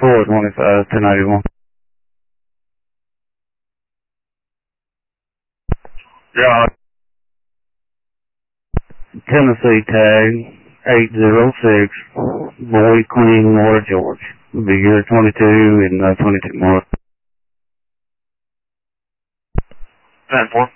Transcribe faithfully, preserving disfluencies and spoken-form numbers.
four twenty-five, ten eighty-one. Yeah. Tennessee tag eight zero six, Boy Queen Water George. Will be here twenty-two and uh, twenty-two more. ten four.